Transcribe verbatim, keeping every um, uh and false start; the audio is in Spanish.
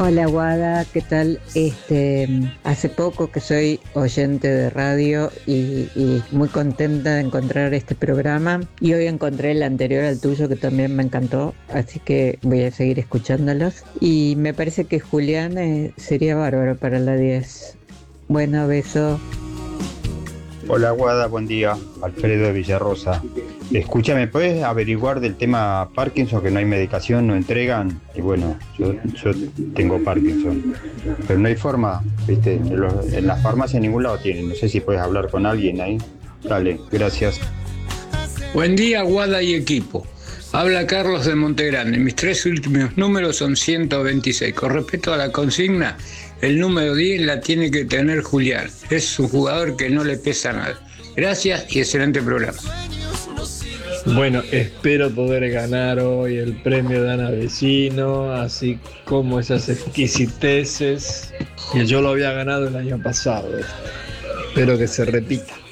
Hola Guada, ¿qué tal? Este, hace poco que soy oyente de radio y, y muy contenta de encontrar este programa, y hoy encontré el anterior al tuyo que también me encantó, así que voy a seguir escuchándolos, y me parece que Julián eh, sería bárbaro para la diez. Bueno, beso. Hola Guada, buen día. Alfredo de Villarrosa. Escúchame, ¿puedes averiguar del tema Parkinson, que no hay medicación, no entregan? Y bueno, yo, yo tengo Parkinson, pero no hay forma, ¿viste? En, los- en las farmacias en ningún lado tienen. No sé si puedes hablar con alguien ahí. Dale, gracias. Buen día, Guada y equipo. Habla Carlos de Montegrande. Mis tres últimos números son ciento veintiséis. Con respecto a la consigna, el número diez la tiene que tener Julián. Es un jugador que no le pesa nada. Gracias y excelente programa. Bueno, espero poder ganar hoy el premio de Ana Vecino, así como esas exquisiteces que yo lo había ganado el año pasado. Espero que se repita.